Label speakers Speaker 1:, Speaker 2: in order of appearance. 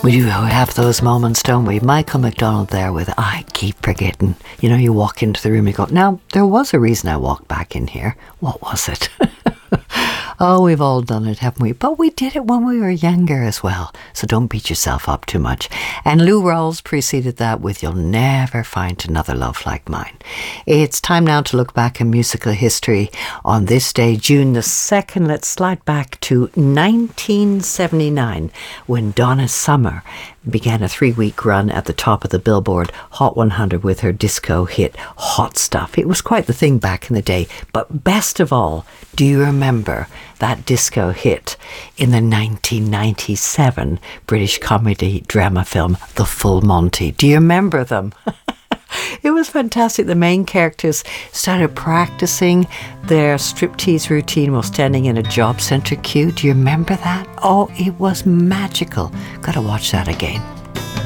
Speaker 1: We do have those moments, don't we? Michael McDonald there with I Keep Forgetting. You know, you walk into the room and you go, now, there was a reason I walked back in here. What was it? Oh, we've all done it, haven't we? But we did it when we were younger as well. So don't beat yourself up too much. And Lou Rawls preceded that with You'll Never Find Another Love Like Mine. It's time now to look back in musical history on this day, June the 2nd. Let's slide back to 1979 when Donna Summer began a 3-week run at the top of the Billboard Hot 100 with her disco hit Hot Stuff. It was quite the thing back in the day. But best of all, do you remember that disco hit in the 1997 British comedy drama film The Full Monty? Do you remember them? It was fantastic. The main characters started practicing their striptease routine while standing in a job centre queue. Do you remember that? Oh, it was magical. Gotta watch that again.